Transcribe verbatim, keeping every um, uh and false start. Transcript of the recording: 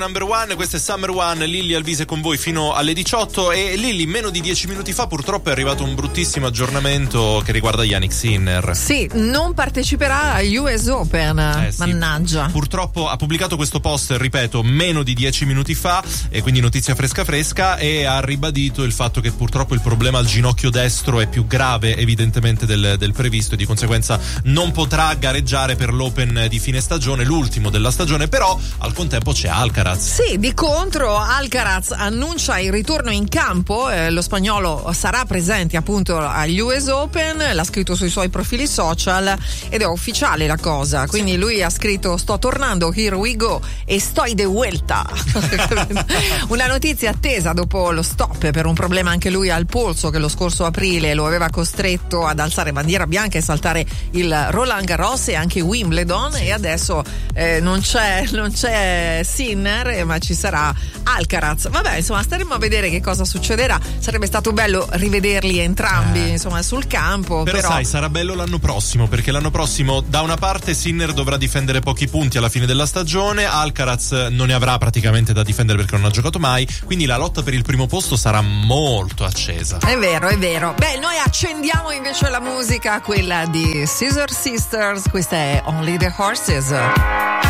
Number One, questo è Summer One, Lilli Alvise con voi fino alle diciotto. E Lilli, meno di dieci minuti fa purtroppo è arrivato un bruttissimo aggiornamento che riguarda Jannik Sinner. Sì, non parteciperà agli U S Open, eh, sì. Mannaggia. Purtroppo ha pubblicato questo post, ripeto, meno di dieci minuti fa, e quindi notizia fresca fresca, e ha ribadito il fatto che purtroppo il problema al ginocchio destro è più grave evidentemente del, del previsto, e di conseguenza non potrà gareggiare per l'Open di fine stagione, l'ultimo della stagione. Però al contempo c'è Alcaraz. Sì, di contro Alcaraz annuncia il ritorno in campo, eh, lo spagnolo sarà presente appunto agli U S Open, l'ha scritto sui suoi profili social ed è ufficiale la cosa, quindi lui ha scritto: sto tornando, here we go, e estoy de vuelta. Una notizia attesa dopo lo stop per un problema anche lui al polso che lo scorso aprile lo aveva costretto ad alzare bandiera bianca e saltare il Roland Garros e anche Wimbledon, e adesso eh, non c'è non c'è Sinner, ma ci sarà Alcaraz. Vabbè, insomma, staremo a vedere che cosa succederà. Sarebbe stato bello rivederli entrambi eh. insomma sul campo, però, però sai, sarà bello l'anno prossimo, perché l'anno prossimo da una parte Sinner dovrà difendere pochi punti alla fine della stagione, Alcaraz non ne avrà praticamente da difendere perché non ha giocato mai, quindi la lotta per il primo posto sarà molto accesa. È vero, è vero. Beh, noi accendiamo invece la musica, quella di Scissor Sisters, questa è Only the Horses.